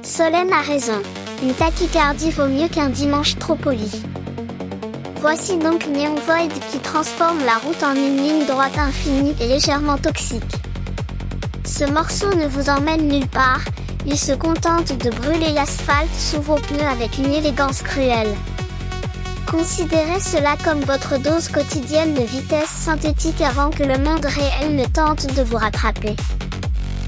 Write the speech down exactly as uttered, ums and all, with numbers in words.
Solène a raison. Une tachycardie vaut mieux qu'un dimanche trop poli. Voici donc Neon Void qui transforme la route en une ligne droite infinie et légèrement toxique. Ce morceau ne vous emmène nulle part, il se contente de brûler l'asphalte sous vos pneus avec une élégance cruelle. Considérez cela comme votre dose quotidienne de vitesse synthétique avant que le monde réel ne tente de vous rattraper.